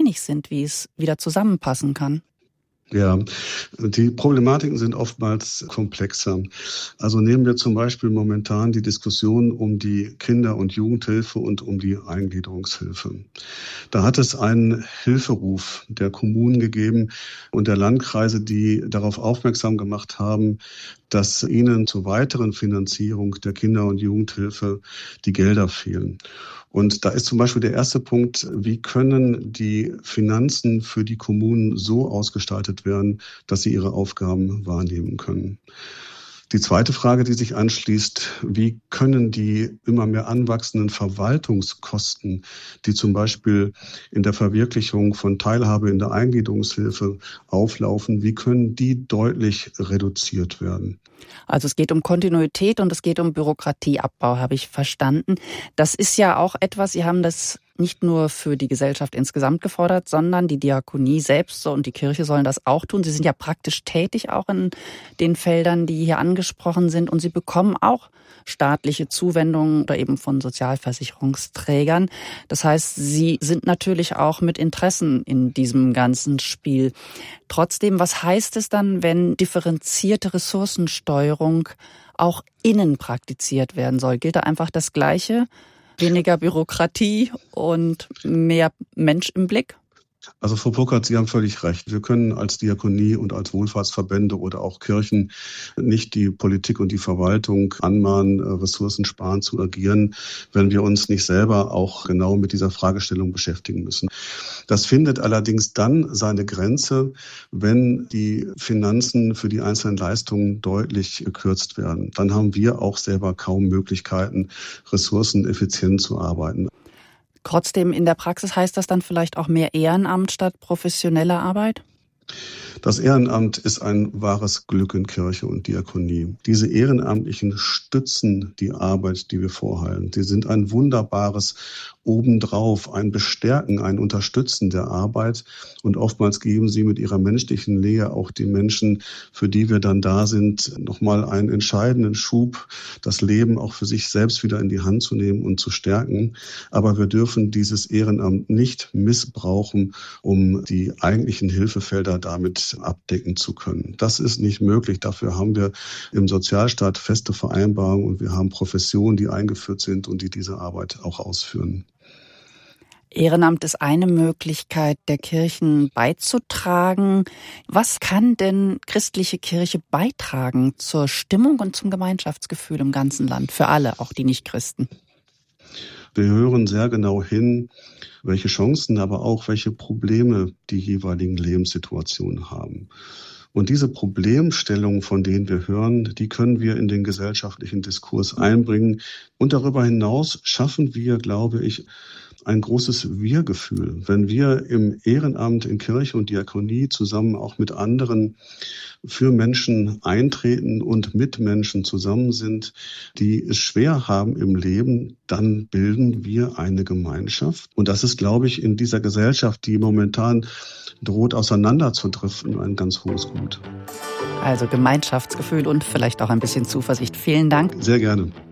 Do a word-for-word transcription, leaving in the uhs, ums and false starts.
einig sind, wie es wieder zusammenpassen kann. Ja, die Problematiken sind oftmals komplexer. Also nehmen wir zum Beispiel momentan die Diskussion um die Kinder- und Jugendhilfe und um die Eingliederungshilfe. Da hat es einen Hilferuf der Kommunen gegeben und der Landkreise, die darauf aufmerksam gemacht haben, dass ihnen zur weiteren Finanzierung der Kinder- und Jugendhilfe die Gelder fehlen. Und da ist zum Beispiel der erste Punkt, wie können die Finanzen für die Kommunen so ausgestaltet werden, dass sie ihre Aufgaben wahrnehmen können. Die zweite Frage, die sich anschließt, wie können die immer mehr anwachsenden Verwaltungskosten, die zum Beispiel in der Verwirklichung von Teilhabe in der Eingliederungshilfe auflaufen, wie können die deutlich reduziert werden? Also es geht um Kontinuität und es geht um Bürokratieabbau, habe ich verstanden. Das ist ja auch etwas, Sie haben das nicht nur für die Gesellschaft insgesamt gefordert, sondern die Diakonie selbst und die Kirche sollen das auch tun. Sie sind ja praktisch tätig auch in den Feldern, die hier angesprochen sind, und Sie bekommen auch staatliche Zuwendungen oder eben von Sozialversicherungsträgern. Das heißt, Sie sind natürlich auch mit Interessen in diesem ganzen Spiel. Trotzdem, was heißt es dann, wenn differenzierte Ressourcensteuerung auch innen praktiziert werden soll? Gilt da einfach das Gleiche? Weniger Bürokratie und mehr Mensch im Blick? Also Frau Burkhardt, Sie haben völlig recht. Wir können als Diakonie und als Wohlfahrtsverbände oder auch Kirchen nicht die Politik und die Verwaltung anmahnen, ressourcensparen zu agieren, wenn wir uns nicht selber auch genau mit dieser Fragestellung beschäftigen müssen. Das findet allerdings dann seine Grenze, wenn die Finanzen für die einzelnen Leistungen deutlich gekürzt werden. Dann haben wir auch selber kaum Möglichkeiten, ressourceneffizient zu arbeiten. Trotzdem, in der Praxis heißt das dann vielleicht auch mehr Ehrenamt statt professioneller Arbeit? Das Ehrenamt ist ein wahres Glück in Kirche und Diakonie. Diese Ehrenamtlichen stützen die Arbeit, die wir vorhalten. Sie sind ein wunderbares Obendrauf, ein Bestärken, ein Unterstützen der Arbeit. Und oftmals geben sie mit ihrer menschlichen Nähe auch den Menschen, für die wir dann da sind, nochmal einen entscheidenden Schub, das Leben auch für sich selbst wieder in die Hand zu nehmen und zu stärken. Aber wir dürfen dieses Ehrenamt nicht missbrauchen, um die eigentlichen Hilfefelder damit abdecken zu können. Das ist nicht möglich. Dafür haben wir im Sozialstaat feste Vereinbarungen und wir haben Professionen, die eingeführt sind und die diese Arbeit auch ausführen. Ehrenamt ist eine Möglichkeit, der Kirchen beizutragen. Was kann denn christliche Kirche beitragen zur Stimmung und zum Gemeinschaftsgefühl im ganzen Land, für alle, auch die Nichtchristen? Wir hören sehr genau hin, welche Chancen, aber auch welche Probleme die jeweiligen Lebenssituationen haben. Und diese Problemstellungen, von denen wir hören, die können wir in den gesellschaftlichen Diskurs einbringen. Und darüber hinaus schaffen wir, glaube ich, ein großes Wir-Gefühl. Wenn wir im Ehrenamt, in Kirche und Diakonie zusammen auch mit anderen für Menschen eintreten und mit Menschen zusammen sind, die es schwer haben im Leben, dann bilden wir eine Gemeinschaft. Und das ist, glaube ich, in dieser Gesellschaft, die momentan droht auseinanderzudriften, ein ganz hohes Gut. Also Gemeinschaftsgefühl und vielleicht auch ein bisschen Zuversicht. Vielen Dank. Sehr gerne.